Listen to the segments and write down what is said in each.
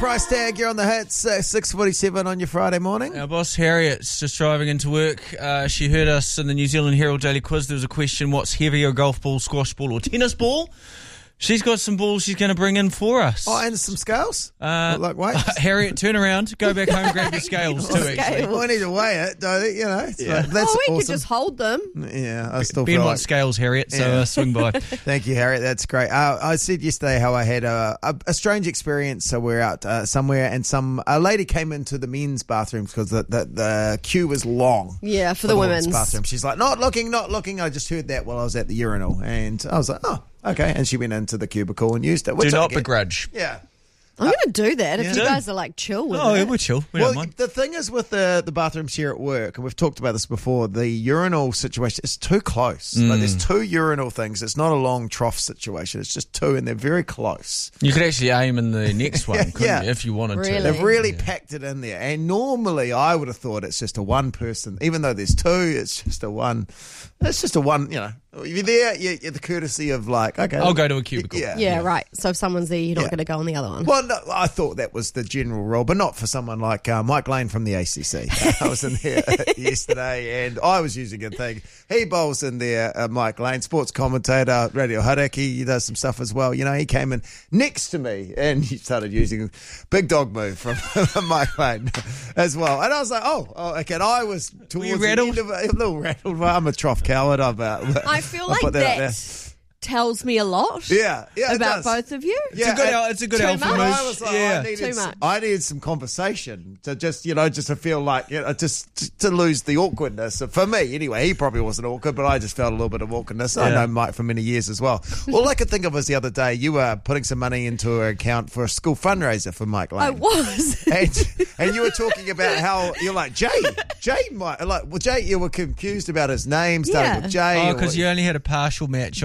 Price tag, you're on the hits, 6:47 on your Friday morning. Our boss Harriet's just driving into work. She heard us in the New Zealand Herald Daily Quiz. There was a question, what's heavier, golf ball, squash ball or tennis ball? She's got some balls she's going to bring in for us. Oh, and some scales? Like weights? Harriet, turn around. Go back home and grab your scales too, actually. Well, I need to weigh it, don't it? You know, that's we awesome. could just hold them. Yeah, I still Ben feel wants like... scales, Harriet, so swing by. Thank you, Harriet. That's great. I said yesterday how I had a strange experience. So we're out somewhere, and a lady came into the men's bathrooms because the queue was long. Yeah, for the women's bathroom. She's like, not looking. I just heard that while I was at the urinal, and I was like, oh, okay. And she went into the cubicle and used it. Do not begrudge. Yeah. I'm going to do that if Yeah. you guys are like chill with it. Oh, yeah, we're chill. We don't Well, mind. the thing is with the bathrooms here at work, and we've talked about this before, the urinal situation is too close. Like there's two urinal things. It's not a long trough situation. It's just two, and they're very close. You could actually aim in the next one, couldn't Yeah. you, if you wanted Really? to. They've really packed it in there. And normally I would have thought it's just a one person. Even though there's two, it's just a one. It's just a one, you know. You're there, you're the courtesy of like, okay. I'll go to a cubicle. Yeah, right. So if someone's there, you're not going to go on the other one. Well, no, I thought that was the general rule, but not for someone like Mike Lane from the ACC. I was in there yesterday, and I was using a thing. He bowls in there, Mike Lane, sports commentator, Radio Hauraki. He does some stuff as well. You know, he came in next to me, and he started using big dog move from Mike Lane as well. And I was like, oh, okay. And I was towards you the rattled? end of it, a little rattled. Well, I'm a trough coward. I feel like put that out there. that tells me a lot Yeah, it about does. both of you. Yeah, It's a good Too alpha much. move. I was like, yeah. Too much. I needed some conversation to just to feel like, just to lose the awkwardness. For me, anyway, he probably wasn't awkward, but I just felt a little bit of awkwardness. I know Mike for many years as well. All I could think of was the other day, you were putting some money into an account for a school fundraiser for Mike Lane. I was. And you were talking about how you're like, Jay might, like, well, Jay, you were confused about his name, starting with Jay. Oh, because you only had a partial match on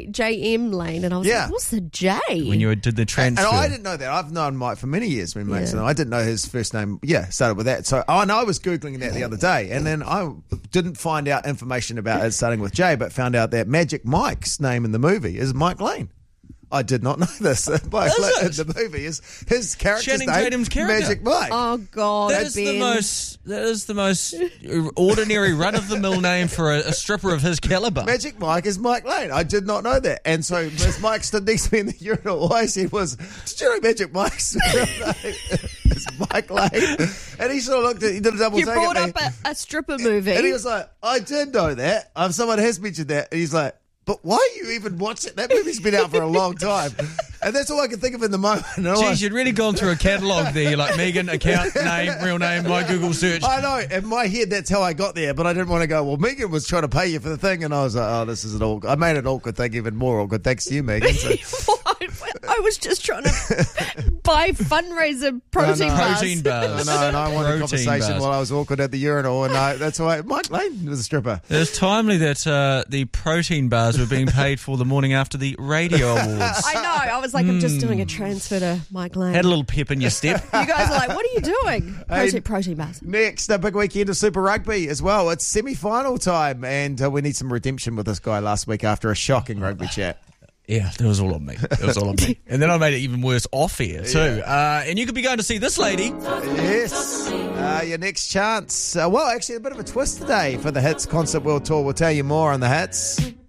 JM Lane, and I was like, what's the J? when you did the transfer. And I didn't know that. I've known Mike for many years, been mates, and I didn't know his first name. Yeah, started with that. So I was Googling that the other day, and then I didn't find out information about it starting with J, but found out that Magic Mike's name in the movie is Mike Lane. I did not know this. Mike Lane in the movie is his character's Channing name, Tatum's character. Magic Mike. Oh, God, That is Ben. the most ordinary run-of-the-mill name for a stripper of his caliber. Magic Mike is Mike Lane. I did not know that. And so as Mike stood next to me in the urinal, all I said was, did you know Magic Mike's real name is Mike Lane? And he sort of looked at, he did a double You take brought at me. up a stripper movie. And he was like, I did know that. Someone has mentioned that. And he's like, but why are you even watching it? That movie's been out for a long time. And that's all I can think of in the moment. Geez, you'd really gone through a catalogue there. You're like, Megan, account, name, real name, my Google search. I know. In my head, that's how I got there. But I didn't want to go, well, Megan was trying to pay you for the thing. And I was like, oh, this is an awkward. I made an awkward thing even more awkward. Thanks to you, Megan. So. I was just trying to buy fundraiser protein bars. Protein bars. I know, and I wanted a Protein conversation bars. while I was awkward at the urinal. And that's why Mike Lane was a stripper. It was timely that the protein bars were being paid for the morning after the radio awards. I know. I was like, I'm just doing a transfer to Mike Lane. Had a little pep in your step. You guys are like, what are you doing? Hey, Protein bars. Next, a big weekend of Super Rugby as well. It's semi-final time, and we need some redemption with this guy last week after a shocking rugby chat. Yeah, it was all on me. It was all on me. And then I made it even worse off air too. And you could be going to see this lady. Yes, your next chance. Well, actually, a bit of a twist today for the Hits Concert World Tour. We'll tell you more on the Hits.